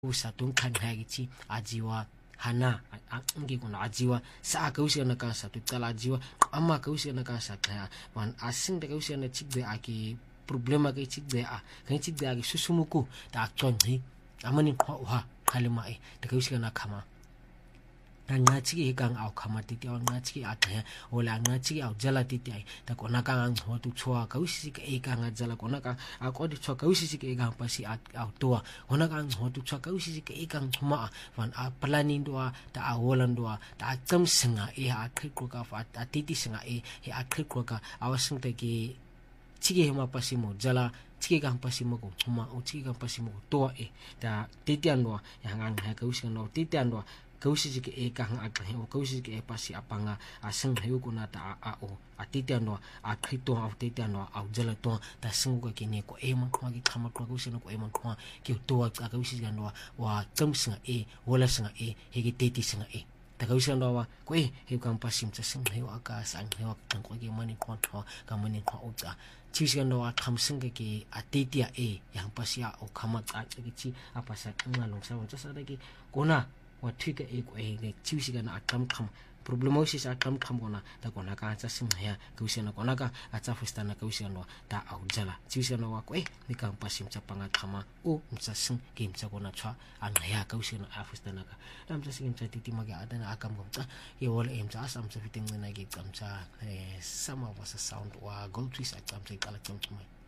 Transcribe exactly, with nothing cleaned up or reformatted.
usa tung kan hagichi ajiwa hana ngi kuna ajiwa sa ka usia na ka sa tu kala ajiwa amma ka usia na ka sa ka wan asin de ka usia na chigbe aki problema ka chigbe a ka chigbe aki susumuku ta tonhi amani ko ha kalima e de ka usia na kama nga chiki kang au khama ti ti nga chiki atha ola nga chiki au jala ti ti ta kona ka ang ho tu chua ka usi ka e ka nga jala kona ka a ko di chua ka usi ka e ka pasi au to kona ka ang ho tu chua ka usi ka e ka chuma wan a planning do ta a holan do ta cham singa e a khri ko ka fa ta ti ti singa e he a khri ko ka awasing te ki chiki hema pasi mo jala chiki ka pasi mo ko chuma o chiki ka pasi mo to e ta ti ti an do ya nga nga ka usi no ti ti an do kausi ke e ka hang aka he o kausi ke e pasi apanga aseng heu kuna ta a o atite no a khito a atite no a jela to ta sengu ka kene ko e man kwa ki khama kwa kausi no ko e man kwa ki to a kausi ga no wa tsamsinga e wala singa e he ki teti singa e ta kausi no wa ko e he ka pasi mtsa seng heu aka sang heu ka ko ki mani kwa to ka mani kwa o ta chisi ga no a khamsinga ke atite e yang pasi a o khama ka ki chi apasa ngalong sa wa sa da ki kona wa thika e ko e ne chisi ga na atam kham problemosis atam kham kona ta kona ka cha sim ya kausi na kona ka acha fustana kausi no ta au jala chisi no wa ko e ni ka pasim cha panga khama o mcha sim ke mcha kona chwa an ya kausi no a fustana ka tam cha sim cha titi ma ga adana akam kom cha ye wala em cha sam cha fiting na ge kam cha e sama was a sound wa gold trees a kam cha kala chom chom